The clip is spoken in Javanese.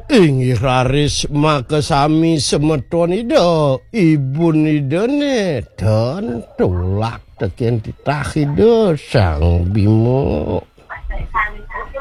Inggih raris makasami semetonida ibunidane dan tulak teken ditahida Sang Bima.